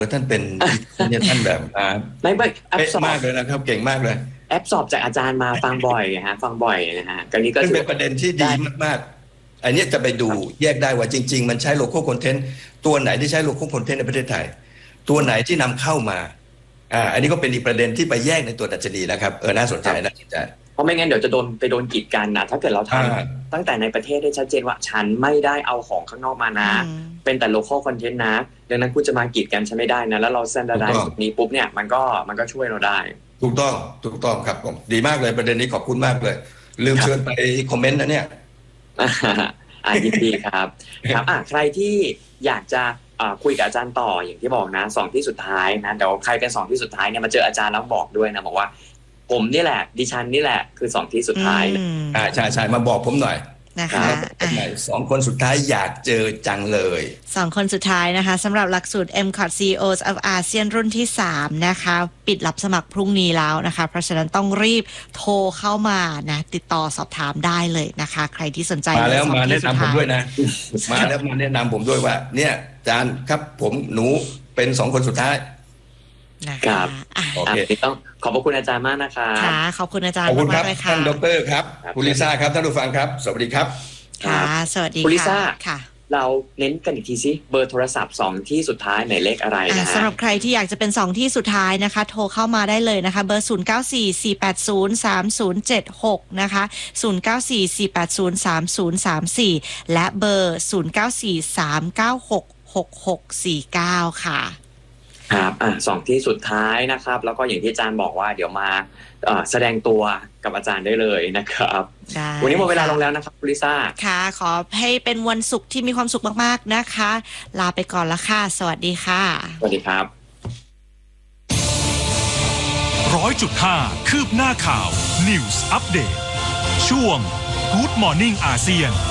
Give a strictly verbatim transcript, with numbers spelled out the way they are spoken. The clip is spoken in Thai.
ท่านเป็นเนี่ยท่านแบบอ่าไม่ไม่แอปเป๊ะสอบมากเลยนะครับเก่งมากเลยแอปสอบจากอาจารย์มาฟังบ่อยฮะฟังบ่อยนะฮะกันนี้ก็ซึ่งถือเป็นประเด็นที่ดีมากๆอันนี้จะไปดูแยกได้ว่าจริง ๆ มันใช้ local content ตัวไหนที่ใช้ local content ในประเทศไทยตัวไหนที่นำเข้ามาอ่าอันนี้ก็เป็นอีกประเด็นที่ไปแยกในตัวดัชนีนะครับเออน่าสนใจน่าสนใจเพราะไม่งั้นเดี๋ยวจะโดนไปโดนกีดกันนะถ้าเกิดเราทอ่าำตั้งแต่ในประเทศได้ชัดเจนว่าฉันไม่ได้เอาของข้างนอกมานะอืมเป็นแต่ local content นะดังนั้นคุณจะมากีดกันฉันไม่ได้นะแล้วเรา standardize ถูกต้องแบบนี้ปุ๊บเนี่ยมันก็มันก็ช่วยเราได้ถูกต้องถูกต้องครับผมดีมากเลยประเด็นนี้ขอบคุณมากเลย ลืมครับเชิญไปคอมเมนต์นะเนี่ยอ่าอ่ายินดีครับครับอ่ะใครที่อยากจะอ่าคุยกับอาจารย์ต่ออย่างที่บอกนะสองที่สุดท้ายนะเดี๋ยวใครเป็นสองที่สุดท้ายเนี่ยมาเจออาจารย์แล้วบอกด้วยนะบอกว่าผมนี่แหละดิฉันนี่แหละคือสองที่สุดท้ายนะอืมอ่าใช่ใช่มาบอกผมหน่อยนะคะผมหน่อยสองคนสุดท้ายอยากเจอจังเลยสองคนสุดท้ายนะคะสำหรับหลักสูตร เอ็ม คอท ซี อี โอ of อาเซียนรุ่นที่สามนะคะปิดรับสมัครพรุ่งนี้แล้วนะคะเพราะฉะนั้นต้องรีบโทรเข้ามานะติดต่อสอบถามได้เลยนะคะใครที่สนใจมาแล้วสองมาที่แนะสุนำผมท้าด้วยนะ มาแล้วมาแนะนำผมด้วยว่า เนี่ยอาจารย์ครับผมหนูเป็นสองคนสุดท้ายนะครัคะบอ่ะโออ่ะเควันนี้ต้องขอบพระคุณอาจารย์มากนะคะค่ะขอบคุณอาจารขย์อบคุณคมารักบๆเลยค่ะท่านดรครับครับคุณลิซ่าครับท่านผู้ฟังครับ สวัสดีครับค่ะ สวัสดีคุณลิซ่าค่ะเราเน้นกันอีกทีซิเบอร์โทรศัพท์สองที่สุดท้ายหมายเลขอะไรอ่านะฮะสำหรับใครที่อยากจะเป็นสองที่สุดท้ายนะคะ โทรเข้ามาได้เลยนะคะ เบอร์ ศูนย์ เก้า สี่ สี่ แปด ศูนย์ สาม ศูนย์ เจ็ด หก นะคะ ศูนย์ เก้า สี่ สี่ แปด ศูนย์ สาม ศูนย์ สาม สี่ และเบอร์ ศูนย์ เก้า สี่ สาม เก้า หก หก หก สี่ เก้า ค่ะครับอ่ะสองที่สุดท้ายนะครับ แล้วก็อย่างที่อาจารย์บอกว่าเดี๋ยวมาเอ่อแสดงตัวกับอาจารย์ได้เลยนะครับได้วันนี้หมดเวลาลงแล้วนะครับคุณลิซ่าค่ะ ขอให้เป็นวันศุกร์ที่มีความสุขมากๆนะคะ ลาไปก่อนละค่ะ สวัสดีค่ะสวัสดีครับร้อยจุดห้าคืบหน้าข่าว News Update ช่วง Good Morning อาเซียน